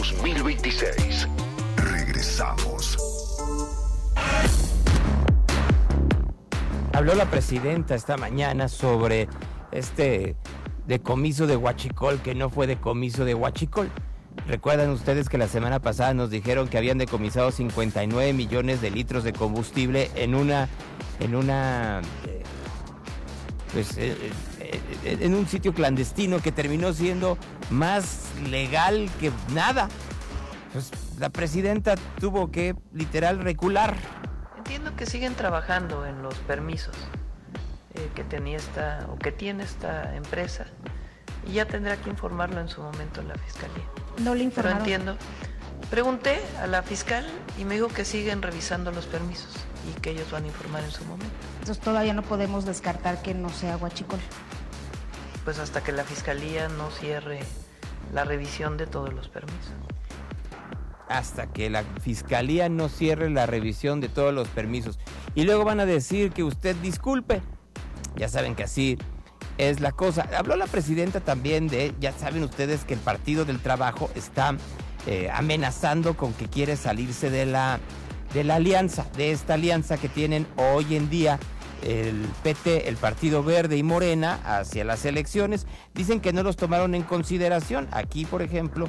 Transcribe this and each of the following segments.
2026. Regresamos. Habló la presidenta esta mañana sobre este decomiso de huachicol, que no fue decomiso de huachicol. Recuerdan ustedes que la semana pasada nos dijeron que habían decomisado 59 millones de litros de combustible en un sitio clandestino que terminó siendo más legal que nada. Pues la presidenta tuvo que literal recular. Entiendo que siguen trabajando en los permisos que tiene esta empresa, y ya tendrá que informarlo en su momento la fiscalía. No le informaron. Pero entiendo. Pregunté a la fiscal y me dijo que siguen revisando los permisos y que ellos van a informar en su momento. Entonces todavía no podemos descartar que no sea huachicol. Pues hasta que la fiscalía no cierre la revisión de todos los permisos. Hasta que la fiscalía no cierre la revisión de todos los permisos. Y luego van a decir que usted disculpe. Ya saben que así es la cosa. Habló la presidenta también ya saben ustedes que el Partido del Trabajo está amenazando con que quiere salirse de la alianza, de esta alianza que tienen hoy en día el PT, el Partido Verde y Morena hacia las elecciones. Dicen que no los tomaron en consideración. Aquí, por ejemplo,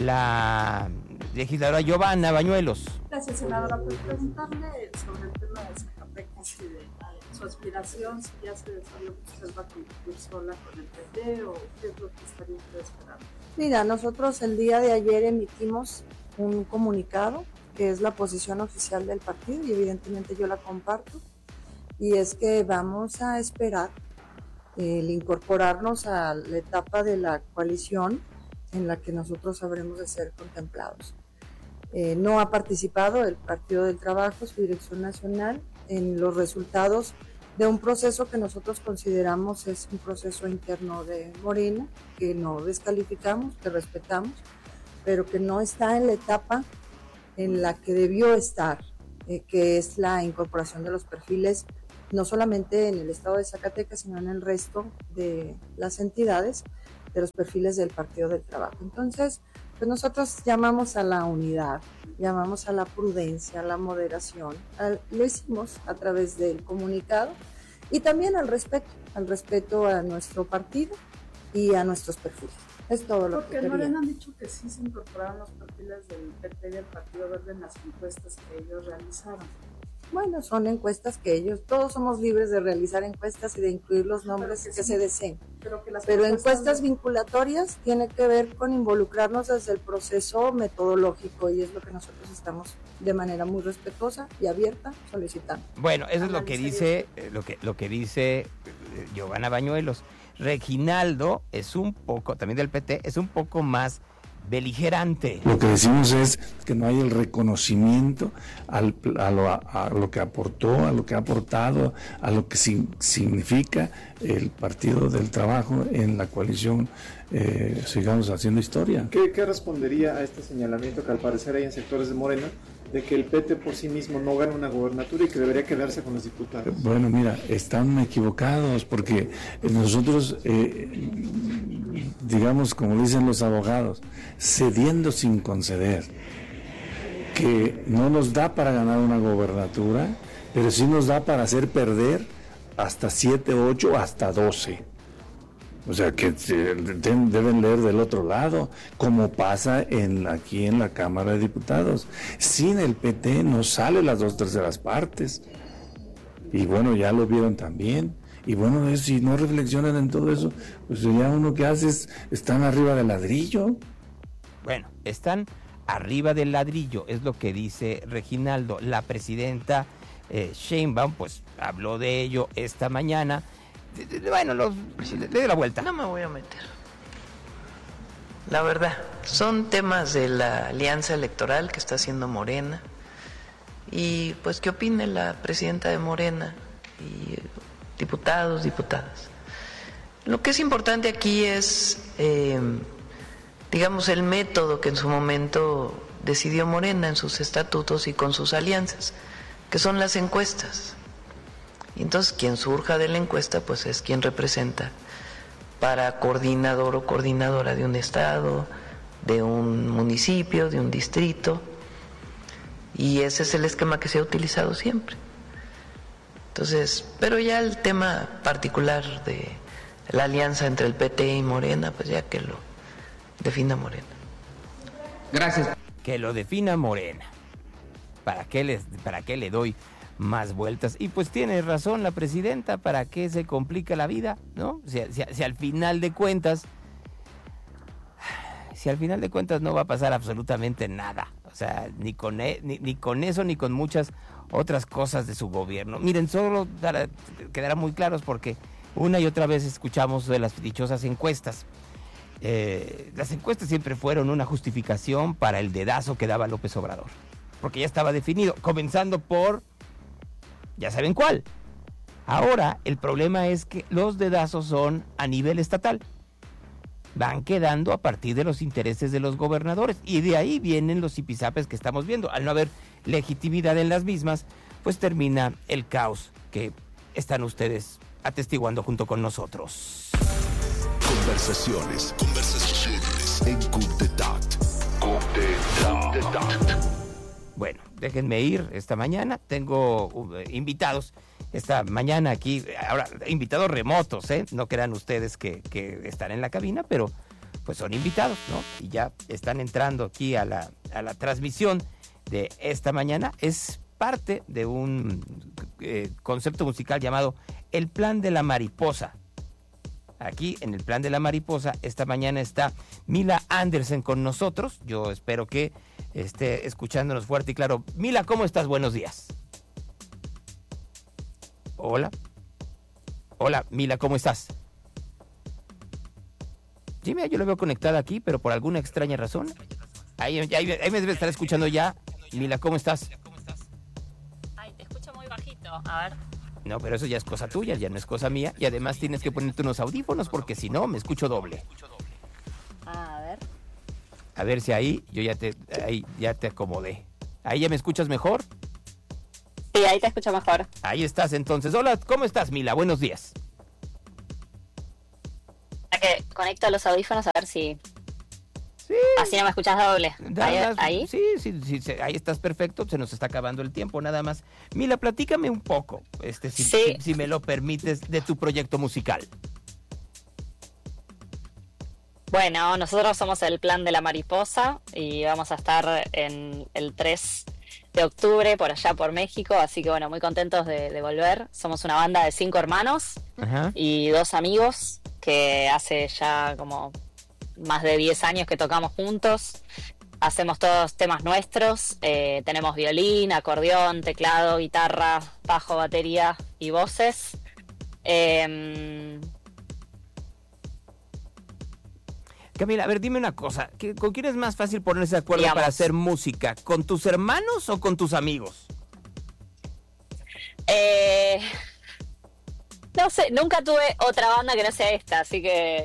la legisladora Giovanna Bañuelos. Gracias, senadora. Pues preguntarle sobre el tema de Zacatecas y de su aspiración, si ya se sabe que usted va a competir sola con el PT o qué es lo que estaría usted esperando. Mira, nosotros el día de ayer emitimos un comunicado que es la posición oficial del partido y evidentemente yo la comparto, y es que vamos a esperar el incorporarnos a la etapa de la coalición en la que nosotros habremos de ser contemplados. No ha participado el Partido del Trabajo, su dirección nacional, en los resultados de un proceso que nosotros consideramos es un proceso interno de Morena, que no descalificamos, que respetamos, pero que no está en la etapa en la que debió estar, que es la incorporación de los perfiles, no solamente en el estado de Zacatecas, sino en el resto de las entidades, de los perfiles del Partido del Trabajo. Entonces, pues nosotros llamamos a la unidad, llamamos a la prudencia, a la moderación, lo hicimos a través del comunicado, y también al respeto a nuestro partido y a nuestros perfiles. Es todo lo que quería. Porque no han dicho que sí se incorporaron los perfiles del PT y del Partido Verde en las encuestas que ellos realizaron. Bueno, son encuestas que todos somos libres de realizar encuestas y de incluir los nombres que se deseen. Pero encuestas vinculatorias tiene que ver con involucrarnos desde el proceso metodológico, y es lo que nosotros estamos de manera muy respetuosa y abierta solicitando. Bueno, eso es lo que dice Giovanna Bañuelos. Reginaldo es un poco, también del PT, es un poco más beligerante. Lo que decimos es que no hay el reconocimiento a lo que aportó, a lo que ha aportado, a lo que significa el Partido del Trabajo en la coalición. Sigamos haciendo historia. ¿Qué respondería a este señalamiento que al parecer hay en sectores de Morena de que el PT por sí mismo no gana una gobernatura y que debería quedarse con los diputados? Bueno, mira, están equivocados, porque nosotros, digamos, como dicen los abogados, cediendo sin conceder, que no nos da para ganar una gobernatura, pero sí nos da para hacer perder hasta 7, 8, hasta 12. O sea, que deben leer del otro lado, como pasa aquí en la Cámara de Diputados. Sin el PT no sale las 2/3 partes. Y bueno, ya lo vieron también. Y bueno, si no reflexionan en todo eso, pues ya uno que hace están arriba del ladrillo. Bueno, están arriba del ladrillo, es lo que dice Reginaldo. La presidenta Sheinbaum, pues, habló de ello esta mañana. Bueno, le doy la vuelta. No me voy a meter. La verdad, son temas de la alianza electoral que está haciendo Morena. Y pues, ¿qué opine la presidenta de Morena? Y diputados, diputadas. Lo que es importante aquí es, digamos, el método que en su momento decidió Morena en sus estatutos y con sus alianzas, que son las encuestas. Y entonces quien surja de la encuesta pues es quien representa para coordinador o coordinadora de un estado, de un municipio, de un distrito, y ese es el esquema que se ha utilizado siempre. Entonces, pero ya el tema particular de la alianza entre el PT y Morena, pues ya que lo defina Morena. Gracias. Que lo defina Morena. ¿Para qué le doy más vueltas? Y pues tiene razón la presidenta, ¿para qué se complica la vida? ¿No? Si al final de cuentas no va a pasar absolutamente nada. O sea, ni con eso ni con muchas otras cosas de su gobierno. Miren, solo quedará muy claros porque una y otra vez escuchamos de las dichosas encuestas. Las encuestas siempre fueron una justificación para el dedazo que daba López Obrador. Porque ya estaba definido, comenzando por, ya saben cuál. Ahora, el problema es que los dedazos son a nivel estatal. Van quedando a partir de los intereses de los gobernadores. Y de ahí vienen los zipizapes que estamos viendo. Al no haber legitimidad en las mismas, pues termina el caos que están ustedes atestiguando junto con nosotros. Conversaciones en Cúptetat. Bueno, déjenme ir esta mañana. Tengo invitados esta mañana aquí. Ahora, invitados remotos, ¿eh? No crean ustedes que están en la cabina, pero pues son invitados, ¿no? Y ya están entrando aquí a la transmisión de esta mañana. Es parte de un concepto musical llamado El Plan de la Mariposa. Aquí en el Plan de la Mariposa esta mañana está Mila Andersen con nosotros. Yo espero que esté escuchándonos fuerte y claro. Mila, ¿cómo estás? Buenos días. Hola. Hola, Mila, ¿cómo estás? Sí, mira, yo lo veo conectada aquí, pero por alguna extraña razón. Ahí me debe estar escuchando ya. Mila, ¿cómo estás? Ay, te escucho muy bajito. A ver. No, pero eso ya es cosa tuya, ya no es cosa mía. Y además tienes que ponerte unos audífonos porque si no, me escucho doble. A ver. A ver si ahí ya te acomodé. ¿Ahí ya me escuchas mejor? Sí, ahí te escucho mejor. Ahí estás entonces. Hola, ¿cómo estás, Mila? Buenos días. Que conecto los audífonos a ver si... Sí. Así no me escuchas doble. ¿Ahí? Sí, ahí estás perfecto. Se nos está acabando el tiempo, nada más. Mila, platícame un poco, si me lo permites, de tu proyecto musical. Bueno, nosotros somos el Plan de la Mariposa y vamos a estar en el 3 de octubre por allá por México, así que bueno, muy contentos de volver. Somos una banda de 5 hermanos. Ajá. Y 2 amigos que hace ya como más de 10 años que tocamos juntos. Hacemos todos temas nuestros. Tenemos violín, acordeón, teclado, guitarra, bajo, batería y voces. Camila, a ver, dime una cosa. ¿Con quién es más fácil ponerse de acuerdo para hacer música? ¿Con tus hermanos o con tus amigos? No sé, nunca tuve otra banda que no sea esta, así que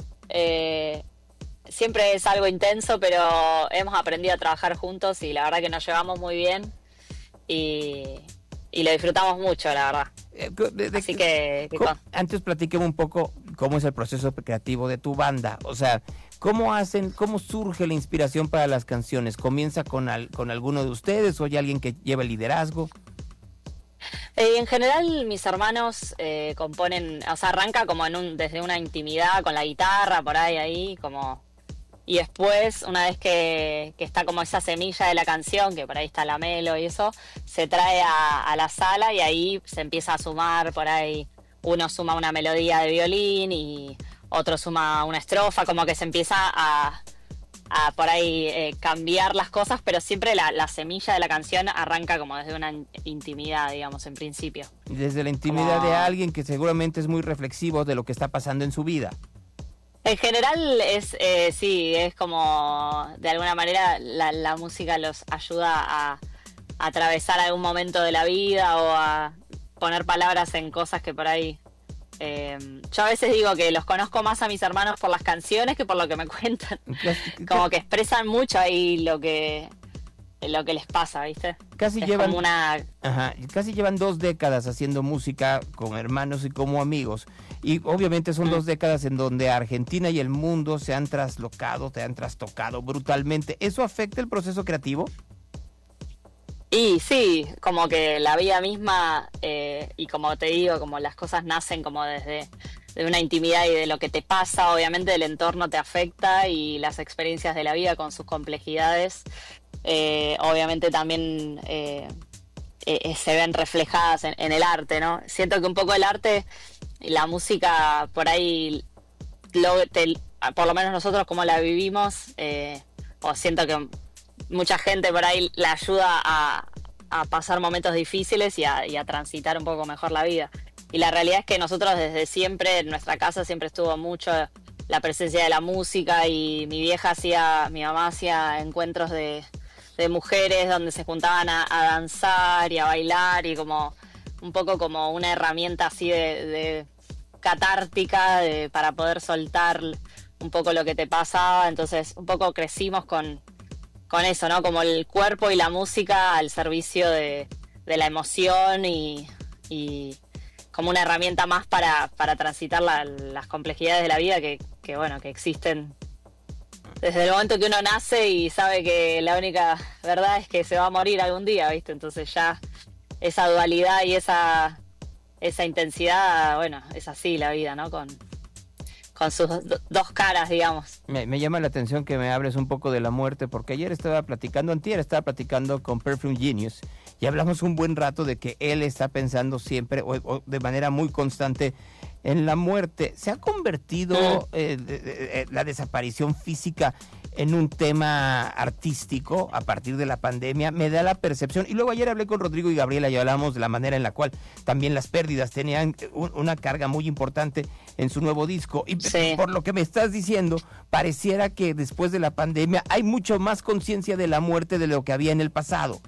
siempre es algo intenso, pero hemos aprendido a trabajar juntos y la verdad que nos llevamos muy bien y lo disfrutamos mucho, la verdad. Así que antes platíqueme un poco cómo es el proceso creativo de tu banda. O sea, ¿cómo surge la inspiración para las canciones? ¿Comienza con alguno de ustedes o hay alguien que lleva el liderazgo? En general mis hermanos componen, o sea, arranca como desde una intimidad con la guitarra, por ahí como... Y después, una vez que está como esa semilla de la canción, que por ahí está la melo y eso, se trae a la sala y ahí se empieza a sumar, por ahí uno suma una melodía de violín y otro suma una estrofa, como que se empieza a por ahí cambiar las cosas, pero siempre la semilla de la canción arranca como desde una intimidad, digamos, en principio. Desde la intimidad de alguien que seguramente es muy reflexivo de lo que está pasando en su vida. En general es como de alguna manera la música los ayuda a atravesar algún momento de la vida o a poner palabras en cosas que por ahí... yo a veces digo que los conozco más a mis hermanos por las canciones que por lo que me cuentan. Como que expresan mucho ahí lo que les pasa, ¿viste? Casi llevan 2 décadas haciendo música con hermanos y como amigos. Y obviamente son 2 décadas en donde Argentina y el mundo se han traslocado, te han trastocado brutalmente. ¿Eso afecta el proceso creativo? Y sí, como que la vida misma, y como te digo, como las cosas nacen como desde de una intimidad y de lo que te pasa, obviamente el entorno te afecta y las experiencias de la vida con sus complejidades, obviamente también se ven reflejadas en el arte, ¿no? Siento que un poco el arte y la música por ahí, por lo menos nosotros como la vivimos, o siento que mucha gente por ahí la ayuda a pasar momentos difíciles y a transitar un poco mejor la vida. Y la realidad es que nosotros desde siempre, en nuestra casa siempre estuvo mucho la presencia de la música, y mi mamá hacía encuentros de mujeres donde se juntaban a danzar y a bailar, y como un poco como una herramienta así de catártica para poder soltar un poco lo que te pasaba. Entonces un poco crecimos con eso, ¿no? Como el cuerpo y la música al servicio de la emoción y como una herramienta más para transitar las complejidades de la vida que existen desde el momento que uno nace y sabe que la única verdad es que se va a morir algún día, ¿viste? Entonces ya esa dualidad y esa intensidad, bueno, es así la vida, ¿no? Con sus 2 caras, digamos. Me llama la atención que me hables un poco de la muerte, porque antier estaba platicando con Perfume Genius, y hablamos un buen rato de que él está pensando siempre, o de manera muy constante, en la muerte. ¿Se ha convertido la desaparición física en un tema artístico a partir de la pandemia? Me da la percepción. Y luego ayer hablé con Rodrigo y Gabriela y hablamos de la manera en la cual también las pérdidas tenían una carga muy importante en su nuevo disco. Y por lo que me estás diciendo, pareciera que después de la pandemia hay mucho más conciencia de la muerte de lo que había en el pasado.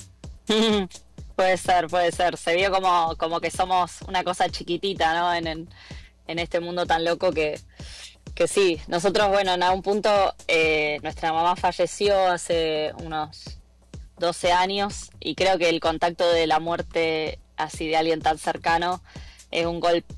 Puede ser. Se vio como que somos una cosa chiquitita, ¿no? En este mundo tan loco que sí. Nosotros, bueno, en algún punto nuestra mamá falleció hace unos 12 años, y creo que el contacto de la muerte así de alguien tan cercano es un golpe.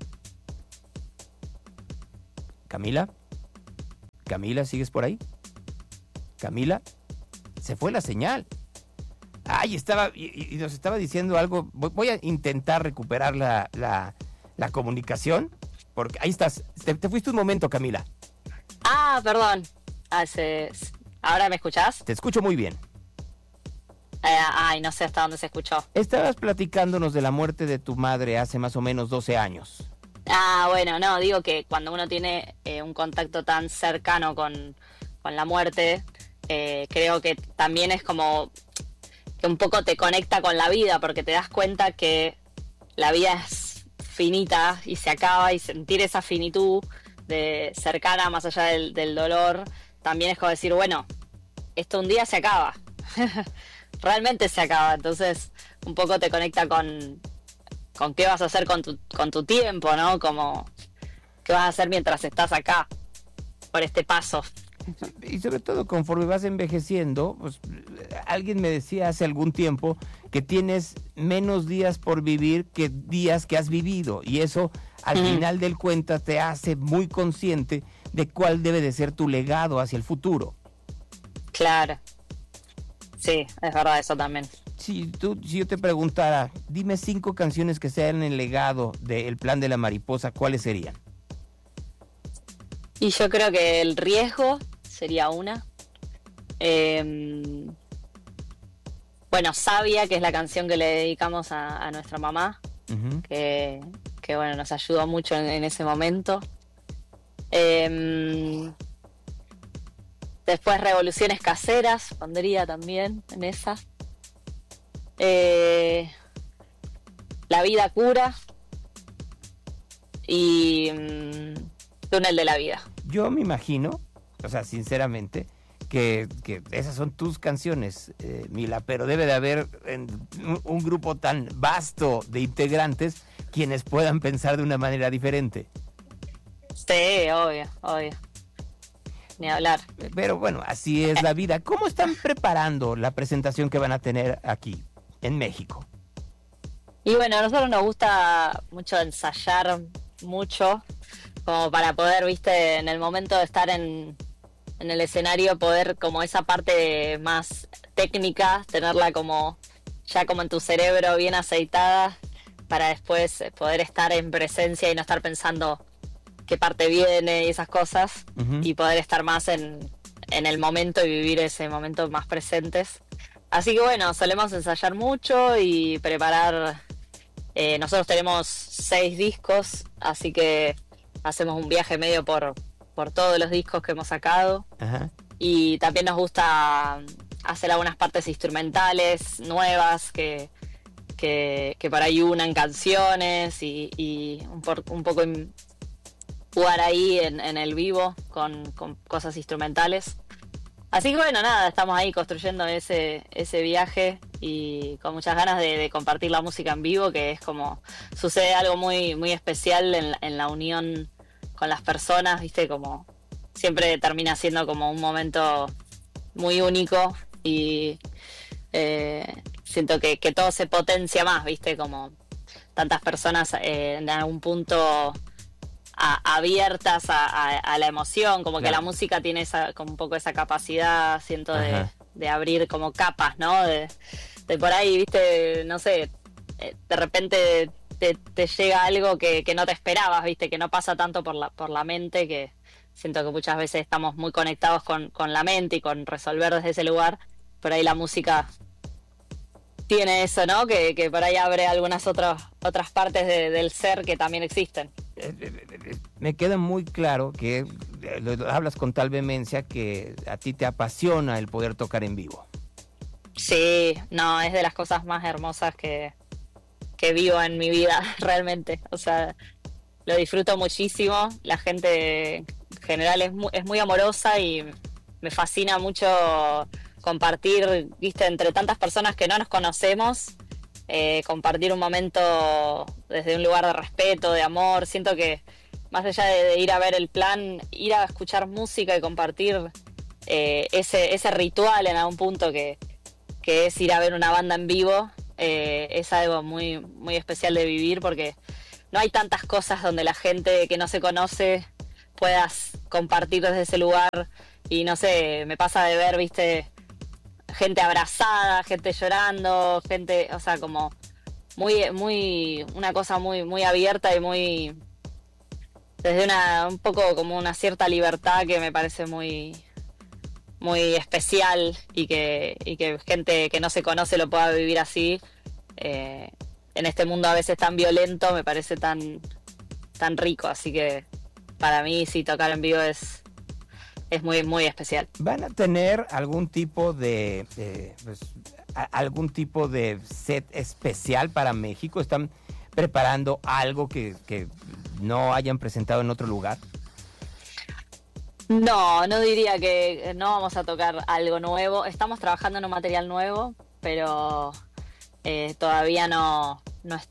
¿Camila, sigues por ahí? Camila, se fue la señal. Ay, y nos estaba diciendo algo. Voy a intentar recuperar la comunicación, porque ahí estás. Te fuiste un momento, Camila. Perdón. ¿Ahora me escuchás? Te escucho muy bien. No sé hasta dónde se escuchó. Estabas platicándonos de la muerte de tu madre hace más o menos 12 años. Bueno, no, digo que cuando uno tiene un contacto tan cercano con la muerte, creo que también es como que un poco te conecta con la vida, porque te das cuenta que la vida es finita y se acaba, y sentir esa finitud de cercana más allá del dolor también es como decir, bueno, esto un día se acaba. Realmente se acaba. Entonces un poco te conecta con qué vas a hacer con tu tiempo, ¿no? Como qué vas a hacer mientras estás acá por este paso. Y sobre todo conforme vas envejeciendo, pues, alguien me decía hace algún tiempo que tienes menos días por vivir que días que has vivido, y eso al final del cuenta te hace muy consciente de cuál debe de ser tu legado hacia el futuro. Claro, sí, es verdad eso también. Si yo te preguntara, dime 5 canciones que sean el legado del Plan de la Mariposa, ¿cuáles serían? Y yo creo que El Riesgo sería una. Bueno, Sabia, que es la canción que le dedicamos a nuestra mamá, que bueno, nos ayudó mucho en ese momento. Después Revoluciones Caseras, pondría también en esa. La Vida Cura y Túnel de la Vida. Yo me imagino, o sea, sinceramente, que esas son tus canciones, Mila, pero debe de haber un grupo tan vasto de integrantes quienes puedan pensar de una manera diferente. Sí, obvio. Ni hablar. Pero bueno, así es la vida. ¿Cómo están preparando la presentación que van a tener aquí en México? Y bueno, a nosotros nos gusta mucho ensayar mucho como para poder, viste, en el momento de estar en el escenario, poder como esa parte más técnica, tenerla como ya como en tu cerebro bien aceitada para después poder estar en presencia y no estar pensando qué parte viene y esas cosas, y poder estar más en el momento y vivir ese momento más presentes. Así que bueno, solemos ensayar mucho y preparar. Nosotros tenemos 6 discos, así que hacemos un viaje medio por todos los discos que hemos sacado. Ajá. Y también nos gusta hacer algunas partes instrumentales nuevas que por ahí unan canciones y un poco jugar ahí en el vivo con cosas instrumentales. Así que bueno, nada, estamos ahí construyendo ese viaje y con muchas ganas de compartir la música en vivo, que es como sucede algo muy, muy especial en la unión con las personas, ¿viste? Como siempre termina siendo como un momento muy único y siento que todo se potencia más, ¿viste? Como tantas personas en algún punto abiertas a la emoción, como que la música tiene como un poco esa capacidad, siento, de abrir como capas, ¿no? De por ahí, viste, no sé, de repente te llega algo que no te esperabas, viste, que no pasa tanto por la mente, que siento que muchas veces estamos muy conectados con la mente y con resolver desde ese lugar. Por ahí la música tiene eso, ¿no? Que por ahí abre algunas otras partes del ser que también existen. Me queda muy claro que hablas con tal vehemencia que a ti te apasiona el poder tocar en vivo. Sí, no, es de las cosas más hermosas que vivo en mi vida, realmente. O sea, lo disfruto muchísimo. La gente en general es muy amorosa y me fascina mucho compartir, viste, entre tantas personas que no nos conocemos, compartir un momento desde un lugar de respeto, de amor. Siento que más allá de ir a ver el plan, ir a escuchar música y compartir ese ritual en algún punto que es ir a ver una banda en vivo, es algo muy, muy especial de vivir, porque no hay tantas cosas donde la gente que no se conoce puedas compartir desde ese lugar. Y no sé, me pasa de ver, viste, gente abrazada, gente llorando, gente, o sea, como una cosa muy, muy abierta y muy, desde un poco como una cierta libertad que me parece muy, muy especial, y que gente que no se conoce lo pueda vivir así, en este mundo a veces tan violento, me parece tan rico. Así que para mí sí, tocar en vivo es muy, muy especial. ¿Van a tener algún tipo de set especial para México? ¿Están preparando algo que no hayan presentado en otro lugar? No diría que no vamos a tocar algo nuevo. Estamos trabajando en un material nuevo, pero todavía no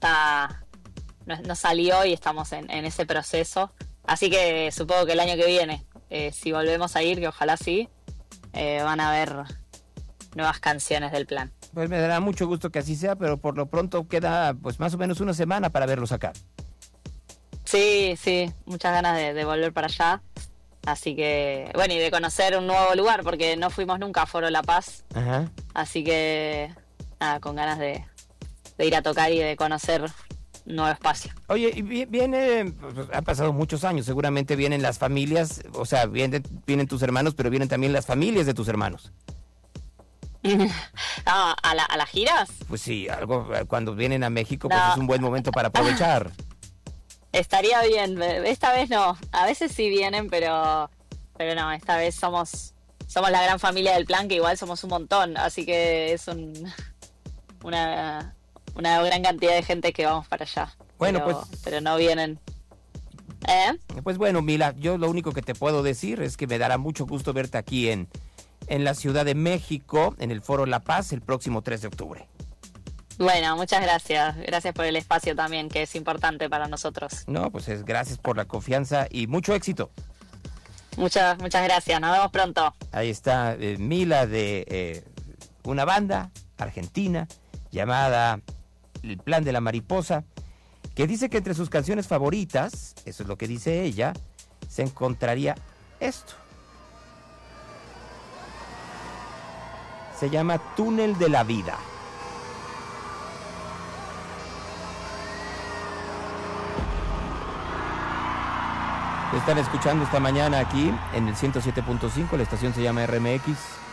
salió y estamos en ese proceso. Así que supongo que el año que viene, si volvemos a ir, que ojalá sí, van a haber nuevas canciones del plan. Pues me dará mucho gusto que así sea, pero por lo pronto queda pues más o menos una semana para verlos acá. Sí, muchas ganas de volver para allá. Así que, bueno, y de conocer un nuevo lugar, porque no fuimos nunca a Foro La Paz. Ajá. Así que, nada, con ganas de ir a tocar y de conocer un nuevo espacio. Oye, y viene, pues, han pasado muchos años, seguramente vienen las familias, o sea, vienen tus hermanos, pero vienen también las familias de tus hermanos. ¿A las giras? Pues sí, cuando vienen a México, pues No. es un buen momento para aprovechar. Estaría bien, esta vez no, a veces sí vienen, pero no, esta vez somos la gran familia del plan, que igual somos un montón, así que es una gran cantidad de gente que vamos para allá. Bueno, pero no vienen. Pues bueno, Mila, yo lo único que te puedo decir es que me dará mucho gusto verte aquí en la Ciudad de México, en el Foro La Paz, el próximo 3 de octubre. Bueno, muchas gracias. Gracias por el espacio también, que es importante para nosotros. No, pues gracias por la confianza y mucho éxito. Muchas gracias. Nos vemos pronto. Ahí está Mila de una banda argentina llamada El Plan de la Mariposa. que dice que entre sus canciones favoritas, eso es lo que dice ella, se encontraría esto. Se llama Túnel de la Vida. Lo están escuchando esta mañana aquí en el 107.5, la estación se llama RMX.